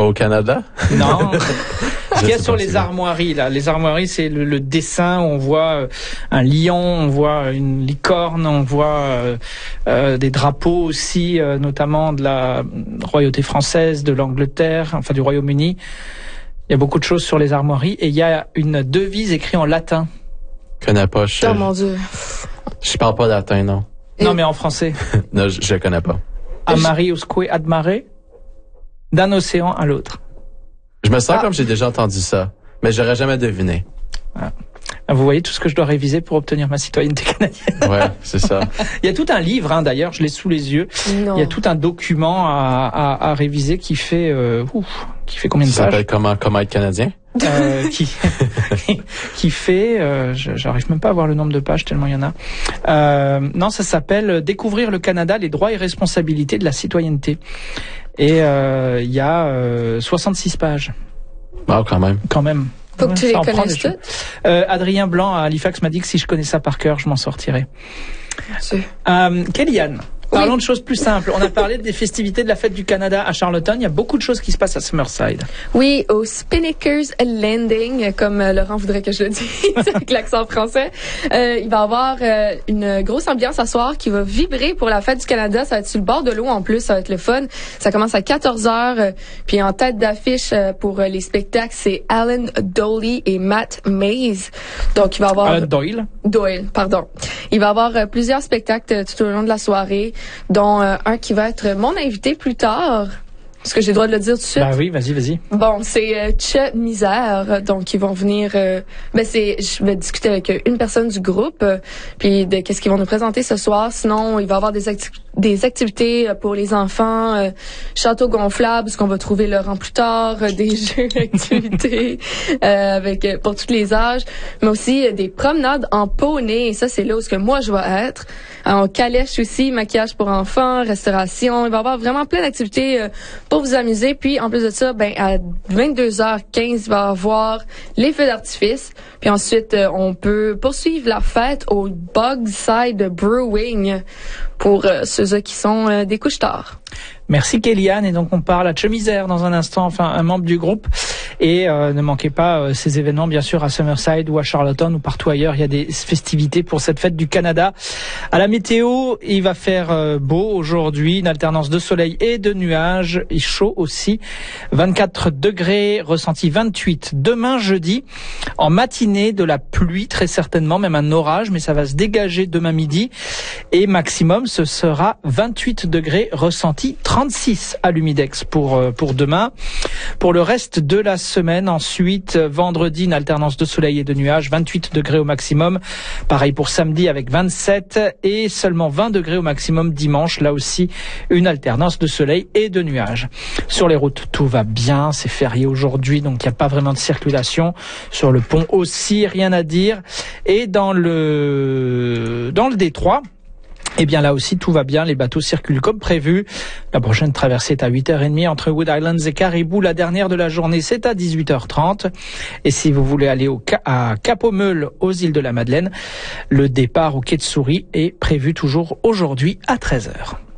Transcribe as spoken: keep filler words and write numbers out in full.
Au Canada? Non. Ce qu'il y a sur les armoiries, là. Les armoiries, c'est le, le dessin, on voit un lion, on voit une licorne, on voit euh, euh, des drapeaux aussi, euh, notamment de la royauté française, de l'Angleterre, enfin du Royaume-Uni. Il y a beaucoup de choses sur les armoiries et il y a une devise écrite en latin. Je connais pas. Je, Oh mon Dieu. Je parle pas latin, non. Non, mais en français. Non, je, je connais pas. Amari usque ad mare, d'un océan à l'autre. Je me sens Ah. comme j'ai déjà entendu ça, mais j'aurais jamais deviné. Ah. Vous voyez tout ce que je dois réviser pour obtenir ma citoyenneté canadienne. Ouais, c'est ça. Il y a tout un livre, hein, d'ailleurs, je l'ai sous les yeux. Non. Il y a tout un document à, à, à réviser qui fait, euh, ouf, qui fait combien de Ça pages s'appelle comment, comment être Canadien? euh, qui, qui fait, euh, je- j'arrive même pas à voir le nombre de pages tellement il y en a. Euh, non, ça s'appelle Découvrir le Canada, les droits et responsabilités de la citoyenneté. Et euh, il y a euh, soixante-six pages, Bon, quand même. quand même. Faut que tu les Ça en prend connaisses des choses. toutes. Euh, Adrien Blanc à Halifax m'a dit que si je connais ça par cœur, je m'en sortirais. Tu- Euh, Kellyanne, parlons de choses plus simples. On a parlé des festivités de la fête du Canada à Charlottetown. Il y a beaucoup de choses qui se passent à Summerside. Oui, au Spinnaker's Landing, comme euh, Laurent voudrait que je le dise avec l'accent français. Euh, il va y avoir euh, une grosse ambiance ce soir qui va vibrer pour la fête du Canada. Ça va être sur le bord de l'eau en plus, ça va être le fun. Ça commence à quatorze heures. euh, puis en tête d'affiche euh, pour euh, les spectacles, c'est Alan Doley et Matt Mays. Donc il va y avoir... Euh, Doyle. Doyle, pardon. Il va y avoir euh, plusieurs spectacles euh, tout au long de la soirée, dont euh, un qui va être mon invité plus tard. Est-ce que j'ai le droit de le dire tout de suite? Bah oui, vas-y, vas-y. Bon, c'est euh, Che Misère, donc ils vont venir. Euh, ben c'est, je vais discuter avec euh, une personne du groupe, euh, puis de qu'est-ce qu'ils vont nous présenter ce soir. Sinon, il va y avoir des acti- des activités euh, pour les enfants, euh, château gonflable, ce qu'on va trouver Laurent plus tard, euh, des jeux, activités euh, avec euh, pour tous les âges, mais aussi euh, des promenades en poney. Et ça, c'est là où ce que moi je vais être. En calèche aussi, maquillage pour enfants, restauration. Il va y avoir vraiment plein d'activités euh, pour vous amuser. Puis, en plus de ça, ben, à vingt-deux heures quinze, il va y avoir les feux d'artifice. Puis ensuite, euh, on peut poursuivre la fête au Bogside Brewing pour euh, ceux qui sont euh, des couche-tard. Merci Kellyanne. Et donc on parle à Chemisère dans un instant, enfin un membre du groupe. Et euh, ne manquez pas euh, ces événements bien sûr à Summerside ou à Charlottetown ou partout ailleurs. Il y a des festivités pour cette fête du Canada. À la météo, il va faire euh, beau aujourd'hui, une alternance de soleil et de nuages. Et chaud aussi, vingt-quatre degrés, ressenti vingt-huit. Demain jeudi, en matinée, de la pluie très certainement, même un orage, mais ça va se dégager demain midi. Et maximum, ce sera vingt-huit degrés, ressenti trente-six à l'Humidex pour euh, pour demain. Pour le reste de la semaine, ensuite, vendredi, une alternance de soleil et de nuages, vingt-huit degrés au maximum. Pareil pour samedi avec vingt-sept et seulement vingt degrés au maximum dimanche. Là aussi, une alternance de soleil et de nuages. Sur les routes, tout va bien. C'est férié aujourd'hui, donc il n'y a pas vraiment de circulation. Sur le pont aussi, rien à dire. Et dans le dans le Détroit, eh bien là aussi tout va bien, les bateaux circulent comme prévu. La prochaine traversée est à huit heures trente entre Wood Islands et Caribou. La dernière de la journée, c'est à dix-huit heures trente. Et si vous voulez aller au Ca- à Cap-aux-Meules, aux îles de la Madeleine, le départ au quai de Souris est prévu toujours aujourd'hui à treize heures.